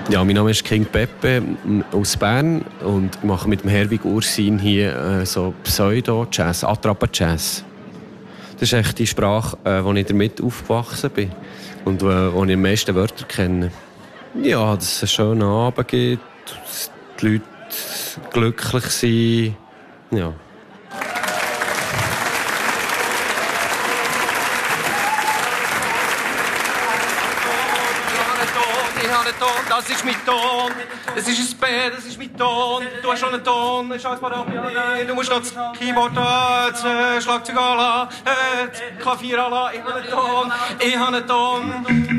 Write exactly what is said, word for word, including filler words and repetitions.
Ja, mein Name ist King Pepe aus Bern und mache mit dem Herwig Ursin hier äh, so Pseudo-Jazz, Attrapa-Jazz. Das ist echt die Sprache, äh, wo ich damit aufgewachsen bin und äh, wo ich die meisten Wörter kenne. Ja, dass es einen schönen Abend gibt, dass die Leute glücklich sind. Ja. Das ist mein Ton, das ist ein B, das ist mein Ton. Du hast schon einen Ton, schau mal ab, du musst noch das Keyboard an, das äh, Schlagzeug an, äh, das Klavier an, ich habe einen Ton, ich habe einen Ton.